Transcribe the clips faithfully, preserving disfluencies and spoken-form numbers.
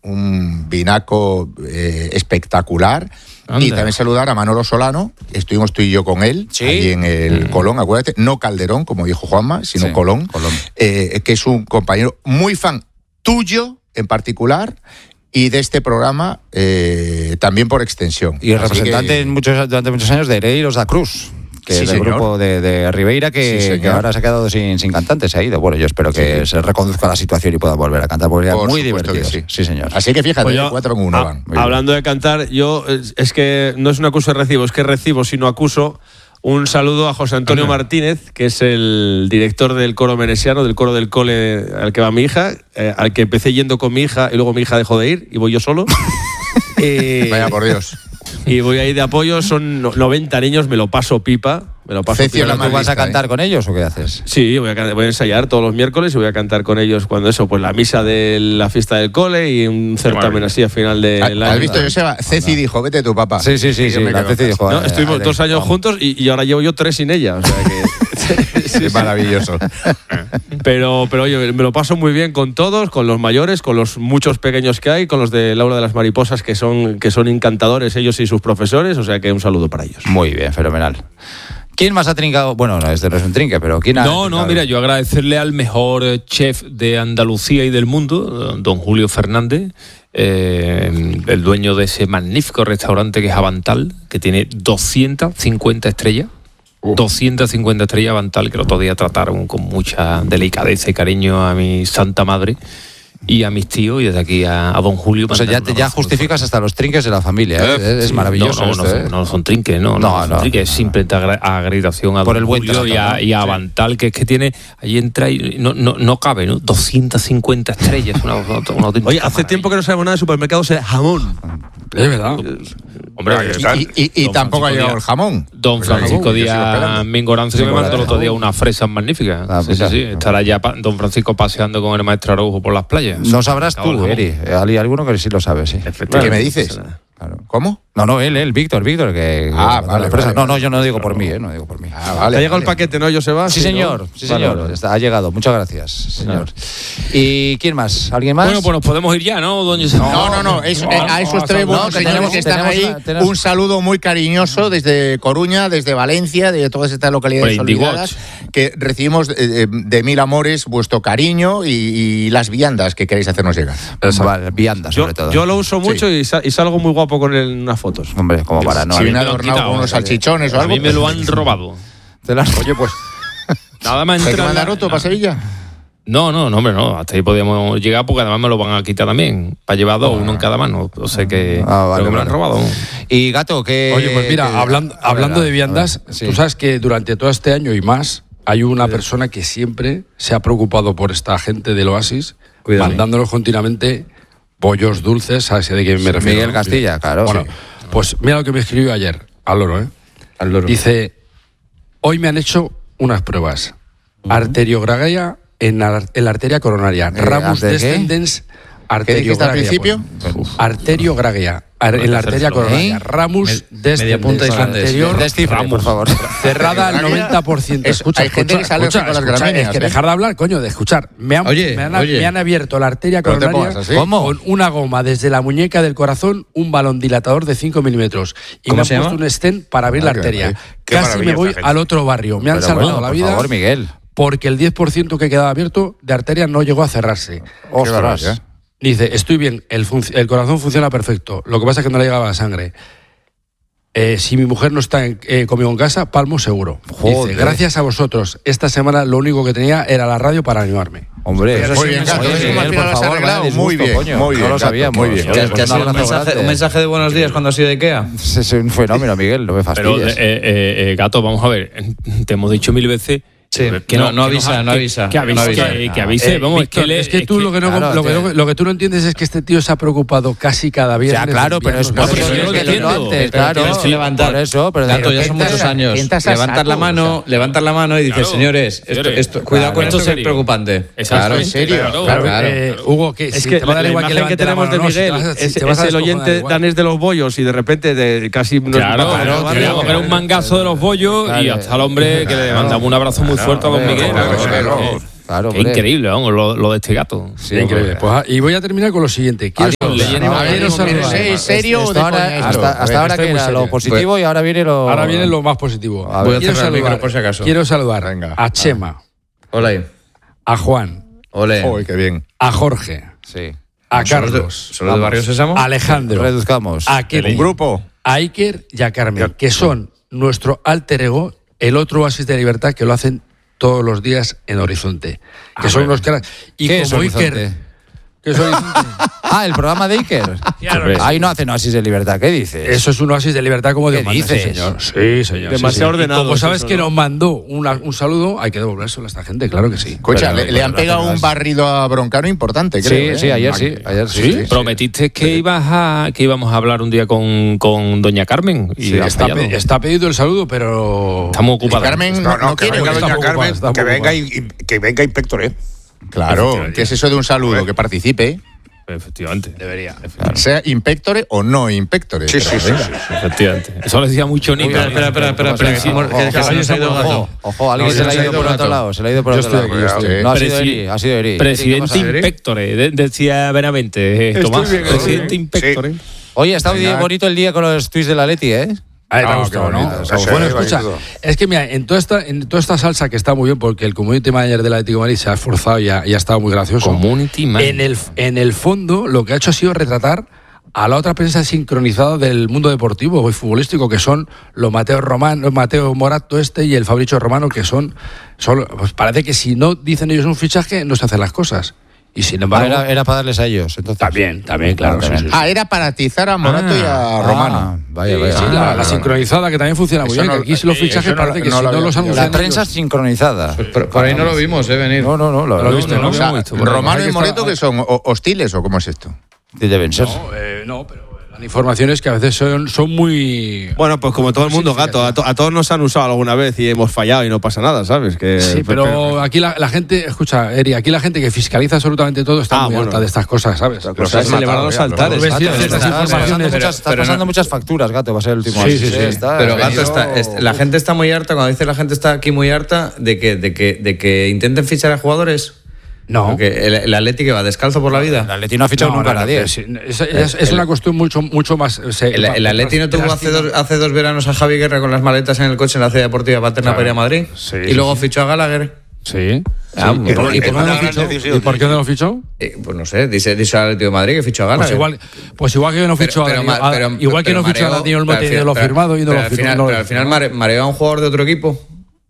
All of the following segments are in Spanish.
un vinaco eh, espectacular. Anda. Y también saludar a Manolo Solano, estuvimos tú y yo con él, ¿sí? Allí en el mm. Colón, acuérdate, no Calderón, como dijo Juanma, sino sí, Colón, Colón. Eh, que es un compañero muy fan tuyo en particular, y de este programa eh, también por extensión. Y el representante que, en muchos, durante muchos años de Ereiros da Cruz, que sí, es el grupo de, de Ribeira, que, sí, que ahora se ha quedado sin, sin cantantes, se ha ido. Bueno, yo espero que sí. se reconduzca la situación y pueda volver a cantar, porque era muy divertido. Sí. sí, señor. Así que fíjate, pues yo, cuatro en uno a, van. Hablando de cantar, yo es, es que no es un acuso de recibo, es que recibo, sino acuso. Un saludo a José Antonio Ajá. Martínez, que es el director del coro menesiano, del coro del cole al que va mi hija, eh, al que empecé yendo con mi hija y luego mi hija dejó de ir y voy yo solo. eh, Vaya por Dios. Y voy ahí de apoyo, son noventa niños, me lo paso pipa. Me lo paso pipa. ¿Tú vas a cantar eh? con ellos o qué haces? Sí, voy a, voy a ensayar todos los miércoles y voy a cantar con ellos cuando eso, pues la misa de la fiesta del cole y un certamen así a final del año. ¿Has visto, Joseba? Ceci dijo, vete tu papá. Sí, sí, sí. sí, sí la Ceci dijo, no, estuvimos dos años vamos. juntos y, y ahora llevo yo tres sin ella. O sea que... sí, es maravilloso. Pero, pero oye, me lo paso muy bien con todos, con los mayores, con los muchos pequeños que hay, con los de Laura de las Mariposas, que son, que son encantadores ellos y sus profesores, o sea que un saludo para ellos. Muy bien, fenomenal. ¿Quién más ha trincado? Bueno, no, este no es un trinque, pero ¿quién ha No, trincado? no, mira, yo agradecerle al mejor chef de Andalucía y del mundo, don Julio Fernández, eh, el dueño de ese magnífico restaurante que es Avantal, que tiene doscientas cincuenta estrellas. Uh. doscientas cincuenta estrellas Avantal, que el otro día trataron con mucha delicadeza y cariño a mi santa madre y a mis tíos, y desde aquí a, a don Julio. O sea, ya, te, ya justificas hasta los trinques de la familia, ¿eh? Es, es maravilloso. No, no, esto, no, ¿eh? no son trinques, no, no, no, son no trinques, es simplemente acreditación a por don el buen Julio trato, y a, ¿no? y a Avantal, sí. que es que tiene, ahí entra y no, no, no cabe, ¿no? doscientas cincuenta estrellas. Una, una, una Oye, hace tiempo que no sabemos nada de supermercados, es jamón. Es verdad. Hombre, y, y, y, y tampoco ha llegado el jamón. Don Francisco Díaz Mingoranzo, que me mandó el otro día unas fresas magníficas. Ah, sí, sí, sí. Estará ya pa, don Francisco paseando con el maestro Araujo por las playas. No sabrás tú, Eri. Hay alguno que sí lo sabe, sí. ¿Qué me dices? Claro. ¿Cómo? No, no, él, él, Víctor, Víctor, que... Ah, que vale, vale. No, no, yo no digo por mí, ¿eh? No digo por mí. Ah, vale, ¿Te ha llegado vale. el paquete, no, Joseba? Sí, señor, ¿no? sí, señor. Vale, vale. Está, ha llegado, muchas gracias, señor. Vale. ¿Y quién más? ¿Alguien más? Bueno, pues nos podemos ir ya, ¿no, don Joseba? No, no, no, es, no, eh, a esos no, tres buenos no, señores tenemos, que están ahí, una, tenemos... un saludo muy cariñoso desde Coruña, desde Valencia, de todas estas localidades olvidadas, que recibimos de, de mil amores vuestro cariño y, y las viandas que queréis hacernos llegar. Vale, viandas, sobre yo, todo. Yo lo uso mucho sí. y, y salgo muy guapo con él en unas fotos. Hombre, como para no... Si viene adornado con unos salchichones o algo... A mí me lo han robado. ¿Te lo han... Oye, pues... Nada más entra... ¿Te mandan otro para Sevilla? No, no, no, hombre, no. Hasta ahí podíamos llegar porque además me lo van a quitar también. Para llevar dos, ah. uno en cada mano. O sea que... Ah, vale, me lo han robado. Y Gato, que... Oye, pues mira, que... hablando, hablando de viandas, sí. Tú sabes que durante todo este año y más hay una sí. persona que siempre se ha preocupado por esta gente del Oasis, Cuidado. mandándolos continuamente bollos dulces, ¿sabes de quién me refiero? Miguel Castilla, sí. claro. Bueno, sí. Pues mira lo que me escribió ayer, al loro, ¿eh? Al loro. Dice, hoy me han hecho unas pruebas. Uh-huh. Arteriogragia en la, en la arteria coronaria. Eh, Ramus descendens arteriogragia. ¿Al principio? Pues, arteriogragia. Ar, en la arteria coronaria. ¿Eh? Ramus descendens anterior. Descifre, por favor. Cerrada al noventa por ciento. Es, escucha, hay gente escucha, que sale escucha, con las escucha, gramíneas, es que ¿eh? dejar de hablar, coño, de escuchar. Me han, oye, me han, oye. Me han abierto la arteria coronaria ¿Cómo? con una goma desde la muñeca del corazón, un balón dilatador de cinco milímetros. Y me han puesto un stent para abrir ah, la arteria. Qué, qué Casi me voy al otro barrio. Me han Pero salvado bueno, la vida. Por favor, Miguel. Porque el diez por ciento que quedaba abierto de arteria no llegó a cerrarse. Ostras, ¿eh? Dice, estoy bien, el, fun- el corazón funciona perfecto, lo que pasa es que no le llegaba la sangre. Eh, si mi mujer no está en, eh, conmigo en casa, palmo seguro. Dice, gracias a vosotros, esta semana lo único que tenía era la radio para animarme. Hombre, eso muy sí, bien, Gato, Gato, Miguel, Miguel, por favor, arreglado, muy bien, coño, muy bien, no lo sabía, muy bien. ¿Que, que ha sido un mensaje, un mensaje de buenos días cuando ha sido de IKEA? Es un fenómeno, Miguel, no me fastidies. Pero, eh, eh, eh, Gato, vamos a ver, te hemos dicho mil veces... Sí, que no, no, no avisa, no avisa. Que avise, no avisa. Que, que avise. Eh, vamos, Víctor, es que, es que tú es lo que no claro, lo, que, lo, que, lo que tú no entiendes es que este tío se ha preocupado casi cada viernes. Ya, claro, pero es por eso yo que lo entiendo antes, claro. Tienes que levantar. Por eso, pero Gato, ya son muchos años. Levantar la mano, levantar la mano y dices, claro, señores, esto, esto, cuidado con esto, es preocupante. Claro, en serio. Claro, claro. claro. Eh, Hugo, que es si que te va a dar la igual imagen que, que tenemos de Miguel es el oyente danés de los bollos y de repente de casi claro, claro, era un mangazo de los bollos y hasta el hombre que le mandamos un abrazo muy fuerte a don Miguel. Claro, qué increíble, vamos, lo, lo de este gato. Sí, increíble. Pues, y voy a terminar con lo siguiente. ¿Quieres ¿Es serio o de coña? Hasta ahora que era lo positivo y ahora viene lo... Ahora viene lo más positivo. Voy a cerrar el micro por si acaso. Quiero saludar a Chema. Hola. A Juan. Ole. Uy, qué bien. A Jorge. Sí. A Carlos. ¿Solo de Barrio Sésamo? A Alejandro. Reduzcamos. A Kevin. Un grupo. A Iker y a Carmen, que son nuestro alter ego, el otro oasis de libertad que lo hacen todos los días en Horizonte. Que ah, son bueno. unos caras. Y ¿Qué como es Iker. ¿Qué es ah, el programa de Iker. Claro, ahí no hacen oasis de libertad. ¿Qué dices? Eso es un oasis de libertad como Dios manda, dices? Sí, señor. Sí, señor. Demasiado sí, sí. ordenado. Y como sabes eso, que ¿no? nos mandó una, un saludo, hay que devolvérselo a esta gente, claro que sí. Escucha, le, le han pegado un barrido a Broncano importante, creo. Sí, sí, ayer sí. Ayer sí. ¿Sí? Prometiste que ibas a que íbamos a hablar un día con, con doña Carmen. Y sí, está, pe, está pedido el saludo, pero. Estamos ocupados. Carmen no, no, no que quiere venga doña Carmen, ocupada, que venga, y, y, que venga Inspector, ¿eh? Claro, ¿qué es eso de un saludo? Que participe. Efectivamente. Debería. Claro. Sea inspectore o no inspectore. Sí, sí, sí, sí, sí. Efectivamente. Eso lo decía mucho Nico. Espera, espera, espera, espera. Ojo, ojo, alguien se le ha ido por otro lado. Se le ha ido por otro lado. No ha sido Eri, ha sido Eri. Presidente inspectore, decía Benavente. Tomás, presidente inspectore. Oye, está muy bonito el día con los tweets de la Leti, ¿eh? Ah, te ha gustado, ¿no? Bueno, escucha, es que mira, en toda esta en toda esta salsa que está muy bien, porque el community manager del Atlético de Madrid se ha esforzado y ha, y ha estado muy gracioso. Community manager. En el, en el fondo, lo que ha hecho ha sido retratar a la otra prensa sincronizada del mundo deportivo y futbolístico, que son los Mateo Romano, Mateo Morato este y el Fabricio Romano, que son, son pues parece que si no dicen ellos un fichaje, no se hacen las cosas. Y sin embargo, ah, era, era para darles a ellos, entonces. También, también, claro. Sí, sí, sí. Ah, era para atizar a Morato ah, y a Romano. Ah, vaya, vaya. Sí, ah, la, vale, la sincronizada que también funciona muy bien. No, que aquí los fichajes parece no, que no si no los anuncian. La prensa sincronizada. Pues por, por ahí no lo vimos, eh, venir. No, no, no. Lo, lo, lo viste, no, ¿no? O sea, Romano y Morato, que son hostiles o cómo es esto. Deben ser. No, eh, no, pero las informaciones que a veces son, son muy... Bueno, pues como todo el mundo, gato, a, to, a todos nos han usado alguna vez y hemos fallado y no pasa nada, ¿sabes? Que, sí, pero, pero aquí la, la gente, escucha, Eri, aquí la gente que fiscaliza absolutamente todo está ah, muy bueno. harta de estas cosas, ¿sabes? Pero o sea, se le van a los altares. Está pasando muchas facturas, gato, va a ser el último. Sí, sí, sí. Está, pero gato, está, es, la gente está muy harta, cuando dice la gente está aquí muy harta de que, de que, de que intenten fichar a jugadores. No. Porque el, el Atleti que va descalzo por la vida. El Atleti no ha fichado no, nunca a nadie. Es, es, es, es una cuestión mucho, mucho más. Se, el, el Atleti no tuvo hace dos, hace dos veranos a Javi Guerra con las maletas en el coche en la ciudad deportiva paterna claro. para ir a Madrid. Sí, y luego sí. fichó a Gallagher. Sí. Ah, sí. ¿Y, por, ¿y, por no lo fichó? ¿Y por qué no lo fichó? Eh, pues no sé, dice, dice el Atlético de Madrid que fichó a Gallagher. Pues igual, pues igual que no fichó pero, a, pero, a pero, igual que pero, no fichó a Daniel Olmo tiene lo firmado y no lo firmó. Pero al final mareó a un jugador de otro equipo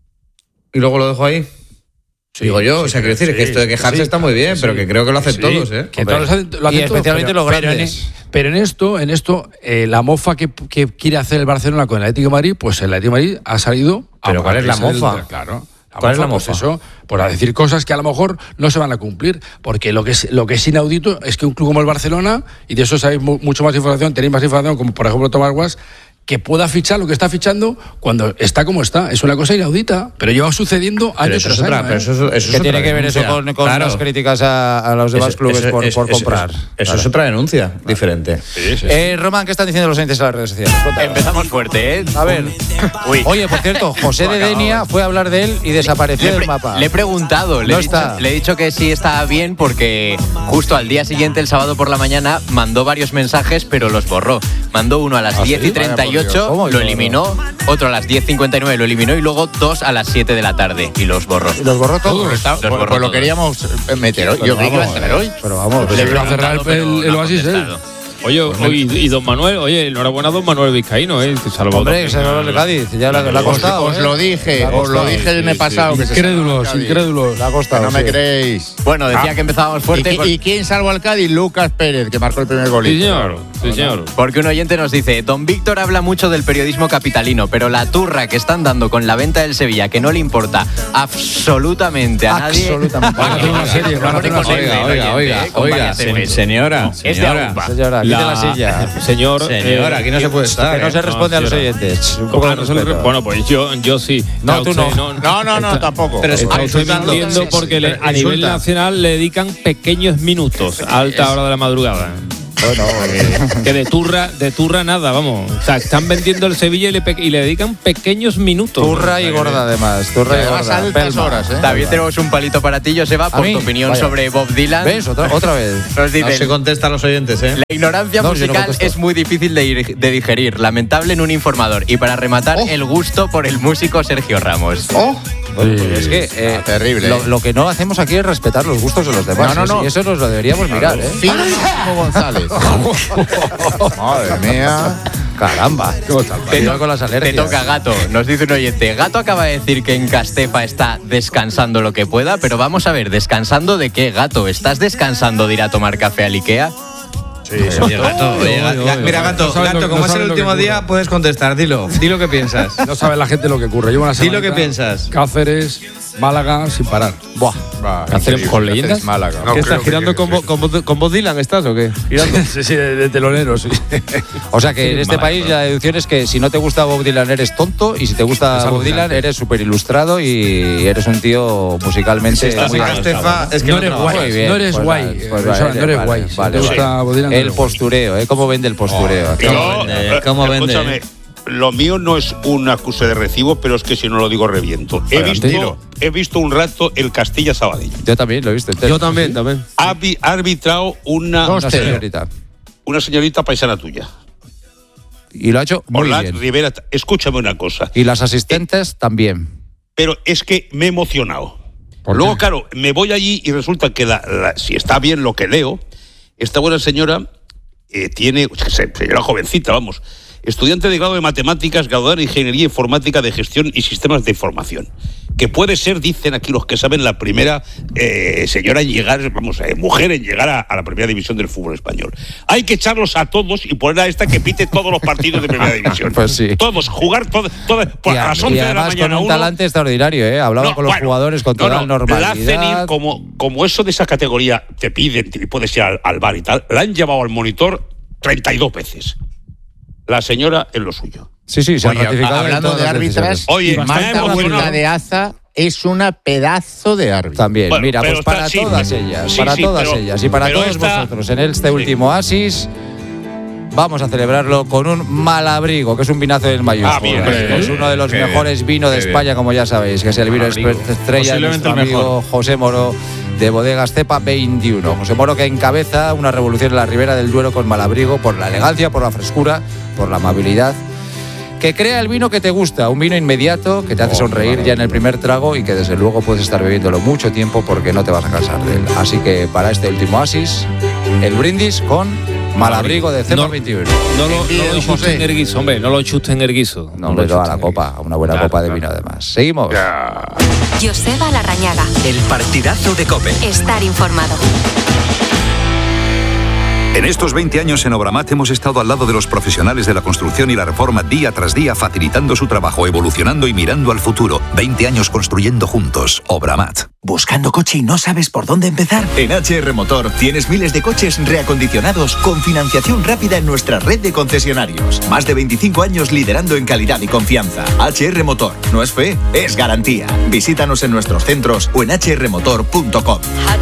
y luego lo dejó ahí. Sí, digo yo, sí, o sea, quiero decir, sí, que esto de quejarse sí, está muy bien, sí, pero que creo que lo hacen sí, todos, ¿eh? Que todos lo hacen, lo hacen y especialmente todos, pero, los grandes. Pero en, pero en esto, en esto eh, la mofa que, que quiere hacer el Barcelona con el Atlético de Madrid, pues el Atlético de Madrid ha salido... ¿Pero cuál es la mofa? El, claro. La ¿Cuál mofa, es la mofa? Pues eso, por a decir cosas que a lo mejor no se van a cumplir, porque lo que es, lo que es inaudito es que un club como el Barcelona, y de eso sabéis mucho más información, tenéis más información, como por ejemplo Tomás Guas, que pueda fichar lo que está fichando cuando está como está. Es una cosa inaudita, pero lleva sucediendo años tras años. Pero eso, eso, eso ¿Qué tiene que ver eso con, con claro. las críticas a, a los demás eso, clubes eso, por, eso, por comprar? Eso, eso, eso claro. es otra denuncia claro. diferente. Sí, sí, sí. Eh, Román, ¿qué están diciendo los oyentes en las redes sociales? Cuéntanos. Empezamos fuerte, ¿eh? A ver. Uy. Oye, por cierto, José de Denia fue a hablar de él y desapareció del mapa. Le he preguntado, le, no he dicho, le he dicho que sí está bien porque justo al día siguiente, el sábado por la mañana, mandó varios mensajes, pero los borró. Mandó uno a las ¿Ah, diez y treinta y ocho, ¿Cómo? lo eliminó, otro a las diez y cincuenta y nueve lo eliminó y luego dos a las siete de la tarde y los borró. ¿Y los borró todos? Los borró pues, todos. Pues lo queríamos meter hoy. Yo creí que iba a estar hoy. Pero vamos, le iba a cerrar el, el, el oasis él. Oye, oye, y don Manuel, oye, enhorabuena a don Manuel Vizcaíno, ¿eh? Se salvó. Hombre, que se salvó el Cádiz, ya le ha costado. Os, os lo dije, os lo dije el mes pasado. Sí, incrédulos, incrédulos. Le ha costado. No me creéis. Bueno, decía ah. que empezábamos fuerte. ¿Y, con... ¿Y quién salvó al Cádiz? Lucas Pérez, que marcó el primer golito. Sí, señor. Sí, señor. Porque un oyente nos dice, don Víctor habla mucho del periodismo capitalino, pero la turra que están dando con la venta del Sevilla, que no le importa absolutamente a nadie. Absolutamente. Van a hacer una serie. Oiga, oiga, oiga, oiga. Señora, señora. Señora, quite la silla. Señor, señora, aquí no se puede estar. Que no se responde no, a los oyentes. Un poco no se le, bueno, pues yo, yo sí. No, tú no. No, no, no, no tampoco. Pero estoy mintiendo porque le, a nivel nacional le dedican pequeños minutos a alta hora de la madrugada. Bueno, que, que de turra, de turra nada, vamos. O sea, están vendiendo el Sevilla y le, pe- y le dedican pequeños minutos. Turra y gorda además. Turra y gorda. Altas horas, ¿eh? También tenemos un palito para ti, Joseba, por tu opinión Vaya. sobre Bob Dylan. ¿Ves? Otra, otra vez. Nos dicen, no se contesta a los oyentes, ¿eh? La ignorancia no, musical no es muy difícil de, de digerir, lamentable en un informador. Y para rematar, oh. el gusto por el músico Sergio Ramos. ¡Oh! Pues es que eh, ah, terrible. Lo, lo que no hacemos aquí es respetar los gustos de los demás. No, no, no. Y eso nos lo deberíamos mirar, ¿eh? Fino González. Madre mía. Caramba. Te, to- con las alergias. Te toca, Gato. Nos dice un oyente. Gato acaba de decir que en Castefa está descansando lo que pueda, pero vamos a ver, ¿descansando de qué, Gato? ¿Estás descansando de ir a tomar café al Ikea? Sí, sí, Gato. Oye, oye, oye, mira, Gato, no Gato, lo, como no es el último día, puedes contestar. Dilo, dilo qué piensas. No sabe la gente lo que ocurre. Llevo una Dilo qué piensas. Cáceres, Málaga, sin parar. Buah. Va, ¿Cáceres con leyendas? Málaga. No, ¿Qué estás girando con, bo, con, bo, con Bob Dylan? ¿Estás o qué? ¿Girando? Sí, sí, de, de telonero, sí. O sea que sí, en este Málaga, país claro. La deducción es que si no te gusta Bob Dylan eres tonto y si te gusta Bob Dylan eres súper ilustrado y eres un tío musicalmente. Si estás muy en Castefa, es que no eres guay. No eres guay. No eres guay. Te gusta Bob Dylan. El postureo, ¿eh? ¿Cómo vende el postureo? ¿Cómo vende? ¿Cómo vende? Lo mío no es un acuse de recibo, pero es que si no lo digo reviento. He visto, he visto un rato el Castilla Sabadell. Yo también lo he visto. Yo también, también. Ha arbitrado una, una señorita. Una señorita paisana tuya. Y lo ha hecho muy Hola, bien. Rivera, escúchame una cosa. Y las asistentes eh, también. Pero es que me he emocionado. Luego, qué? claro, me voy allí y resulta que la, la, si está bien lo que leo, esta buena señora eh, tiene, señora jovencita, vamos, estudiante de grado de matemáticas, graduada en ingeniería informática de gestión y sistemas de información. Que puede ser, dicen aquí los que saben, la primera eh, señora en llegar, vamos, eh, mujer en llegar a, a la primera división del fútbol español. Hay que echarlos a todos y poner a esta que pite todos los partidos de primera división. Pues sí. Todos, jugar todo, todo a, a las once de la mañana. Con un uno, talante extraordinario, ¿eh? Hablaba no, con los bueno, jugadores con toda no, no, normalidad. La hacen ir como, como eso de esa categoría te piden y puedes ir al, al bar y tal. La han llevado al monitor treinta y dos veces. La señora en lo suyo. Sí, sí, se Oye, ha ratificado. Hablando de árbitras, Oye, Marta Huerta de Aza es una pedazo de árbitro. También, bueno, mira, pues para está, todas sí, ellas, sí, para sí, todas pero, ellas y para todos esta, vosotros en este sí. último Asis vamos a celebrarlo con un Malabrigo, que es un vinazo del mayúsculas. Ah, bien, es bien, uno de los bien, mejores vinos de España, como ya sabéis, que es el vino estrella de nuestro amigo José Moro de Bodegas Cepa veintiuno. José Moro, que encabeza una revolución en la Ribera del Duero con Malabrigo por la elegancia, por la frescura, por la amabilidad, que crea el vino que te gusta, un vino inmediato que te hace sonreír ya en el primer trago y que desde luego puedes estar bebiéndolo mucho tiempo porque no te vas a cansar de él. Así que para este último Asis, el brindis con Malabrigo de Cepa veintiuno. No, no, no lo chuste en el guiso, hombre, no lo chuste en el guiso. No, no le da la copa, una buena claro, copa de vino además. Seguimos. Ya. Joseba Larrañaga. El partidazo de COPE. Estar informado. En estos veinte años en Obramat hemos estado al lado de los profesionales de la construcción y la reforma día tras día, facilitando su trabajo, evolucionando y mirando al futuro. veinte años construyendo juntos. Obramat. ¿Buscando coche y no sabes por dónde empezar? En H R Motor tienes miles de coches reacondicionados con financiación rápida en nuestra red de concesionarios. Más de veinticinco años liderando en calidad y confianza. H R Motor. No es fe, es garantía. Visítanos en nuestros centros o en h r motor punto com.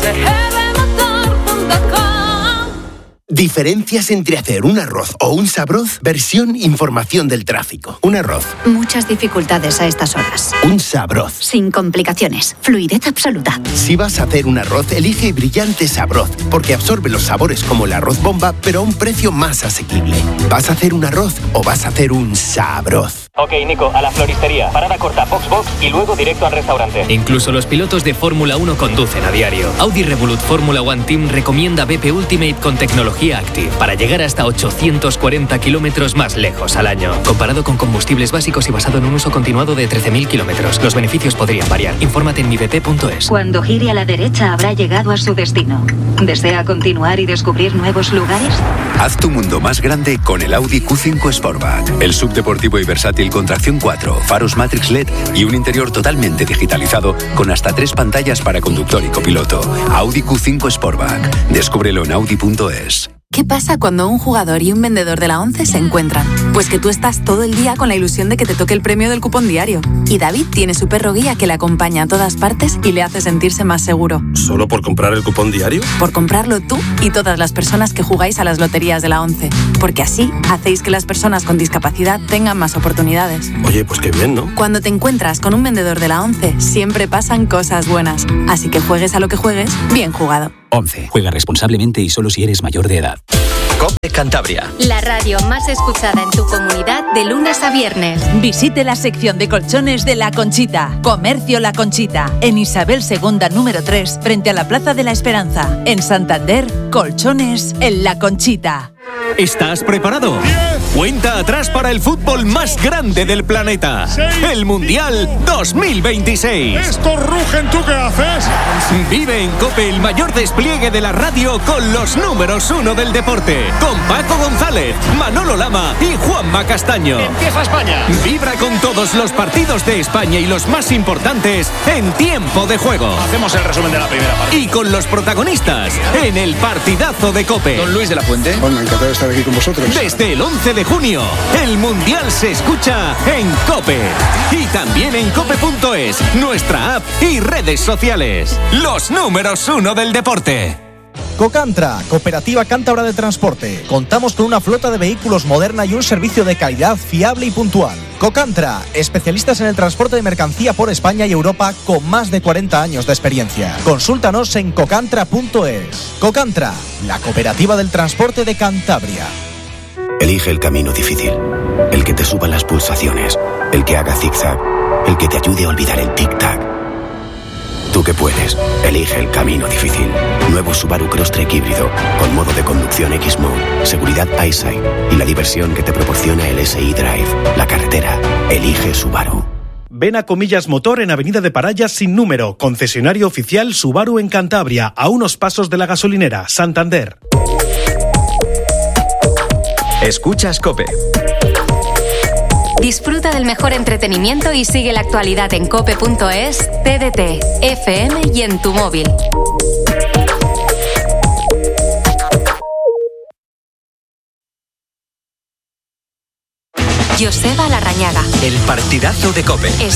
Diferencias entre hacer un arroz o un sabroz. Versión información del tráfico. Un arroz. Muchas dificultades a estas horas. Un sabroz. Sin complicaciones. Fluidez absoluta. Si vas a hacer un arroz, elige Brillante Sabroz, porque absorbe los sabores como el arroz bomba, pero a un precio más asequible. ¿Vas a hacer un arroz o vas a hacer un sabroz? Ok, Nico, a la floristería. Parada corta, box box y luego directo al restaurante. Incluso los pilotos de Fórmula uno conducen a diario. Audi Revolut Fórmula One Team recomienda B P Ultimate con tecnología Active para llegar hasta ochocientos cuarenta kilómetros más lejos al año. Comparado con combustibles básicos y basado en un uso continuado de trece mil kilómetros. Los beneficios podrían variar. Infórmate en mi b p punto es. Cuando gire a la derecha habrá llegado a su destino. ¿Desea continuar y descubrir nuevos lugares? Haz tu mundo más grande con el Audi Q cinco Sportback. El subdeportivo y versátil con tracción cuatro, faros Matrix L E D y un interior totalmente digitalizado con hasta tres pantallas para conductor y copiloto. Audi Q cinco Sportback. Descúbrelo en audi punto es. ¿Qué pasa cuando un jugador y un vendedor de la ONCE se encuentran? Pues que tú estás todo el día con la ilusión de que te toque el premio del cupón diario. Y David tiene su perro guía que le acompaña a todas partes y le hace sentirse más seguro. ¿Solo por comprar el cupón diario? Por comprarlo tú y todas las personas que jugáis a las loterías de la ONCE. Porque así hacéis que las personas con discapacidad tengan más oportunidades. Oye, pues qué bien, ¿no? Cuando te encuentras con un vendedor de la ONCE, siempre pasan cosas buenas. Así que juegues a lo que juegues, bien jugado. ONCE. Juega responsablemente y solo si eres mayor de edad. COPE Cantabria. La radio más escuchada en tu comunidad de lunes a viernes. Visite la sección de colchones de La Conchita. Comercio La Conchita. En Isabel segunda número tres, frente a la Plaza de la Esperanza. En Santander, colchones en La Conchita. ¿Estás preparado? diez, Cuenta atrás para el fútbol más grande del planeta. seis, el Mundial dos mil veintiséis. Estos rugen, ¿tú qué haces? Vive en COPE el mayor despliegue de la radio con los números uno del deporte. Con Paco González, Manolo Lama y Juanma Castaño. Empieza España. Vibra con todos los partidos de España y los más importantes en tiempo de juego. Hacemos el resumen de la primera parte. Y con los protagonistas en el partidazo de COPE. Don Luis de la Fuente. Bueno, encantado de estar aquí con vosotros. Desde el once de junio, el Mundial se escucha en COPE. Y también en cope punto es, nuestra app y redes sociales. Los números uno del deporte. Cocantra, Cooperativa Cántabra de Transporte. Contamos con una flota de vehículos moderna y un servicio de calidad fiable y puntual. Cocantra, especialistas en el transporte de mercancía por España y Europa con más de cuarenta años de experiencia. Consúltanos en cocantra punto es. Cocantra, la cooperativa del transporte de Cantabria. Elige el camino difícil, el que te suba las pulsaciones, el que haga zigzag, el que te ayude a olvidar el tic-tac. Tú que puedes, elige el camino difícil. Nuevo Subaru Crosstrek híbrido, con modo de conducción X-Mode, seguridad EyeSight y la diversión que te proporciona el S I Drive. La carretera, elige Subaru. Ven a Comillas Motor en Avenida de Parayas sin número, concesionario oficial Subaru en Cantabria, a unos pasos de la gasolinera, Santander. Escuchas COPE. Disfruta del mejor entretenimiento y sigue la actualidad en cope punto es, T D T, F M y en tu móvil. Joseba Larrañaga. El partidazo de COPE. Es